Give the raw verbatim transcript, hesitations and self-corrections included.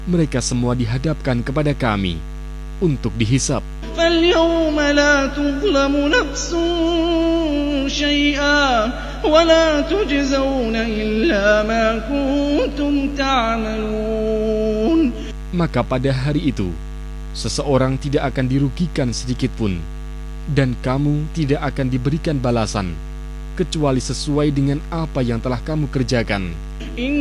mereka semua dihadapkan kepada kami untuk dihisab. فَالْيَوْمَ لَا تُظْلَمُ نَفْسٌ شَيْئًا وَلَا تُجْزَوْنَ إِلَّا مَا كُنتُمْ تَعْمَلُونَ. Maka pada hari itu, seseorang tidak akan dirugikan sedikitpun, dan kamu tidak akan diberikan balasan, kecuali sesuai dengan apa yang telah kamu kerjakan.